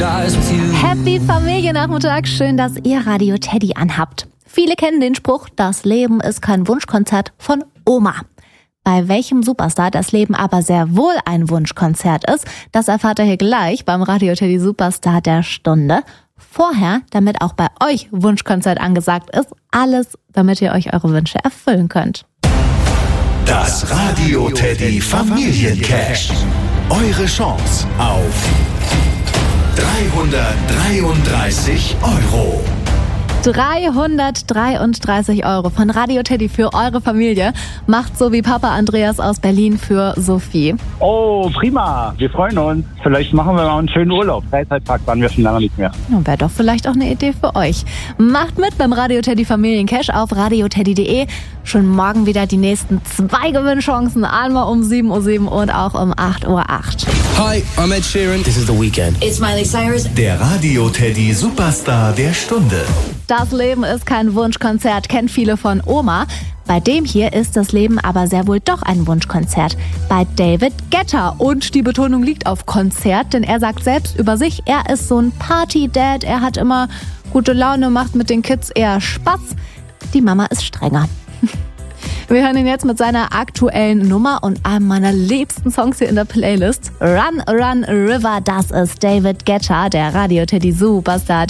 dies with you. Happy Familiennachmittag, schön, dass ihr Radio Teddy anhabt. Viele kennen den Spruch, das Leben ist kein Wunschkonzert von Oma. Bei welchem Superstar das Leben aber sehr wohl ein Wunschkonzert ist, das erfahrt ihr hier gleich beim Radio Teddy Superstar der Stunde. Vorher, damit auch bei euch Wunschkonzert angesagt ist, alles, damit ihr euch eure Wünsche erfüllen könnt. Das Radio Teddy Familiencash. Eure Chance auf 333 €. 333 € von Radio Teddy für eure Familie. Macht so wie Papa Andreas aus Berlin für Sophie. Oh, prima. Wir freuen uns. Vielleicht machen wir mal einen schönen Urlaub. Freizeitpark waren wir schon lange nicht mehr. Wäre doch vielleicht auch eine Idee für euch. Macht mit beim Radio Teddy Familiencash auf radioteddy.de. Schon morgen wieder die nächsten 2 Gewinnchancen. Einmal um 7:07 Uhr und auch um 8:08 Uhr. Hi, I'm Ed Sheeran. This is The Weeknd. It's Miley Cyrus. Der Radio Teddy Superstar der Stunde. Das Leben ist kein Wunschkonzert, kennt viele von Oma. Bei dem hier ist das Leben aber sehr wohl doch ein Wunschkonzert. Bei David Guetta. Und die Betonung liegt auf Konzert, denn er sagt selbst über sich, er ist so ein Party-Dad. Er hat immer gute Laune, macht mit den Kids eher Spaß. Die Mama ist strenger. Wir hören ihn jetzt mit seiner aktuellen Nummer und einem meiner liebsten Songs hier in der Playlist. Run, Run, River, das ist David Guetta, der Radio Teddy Superstar.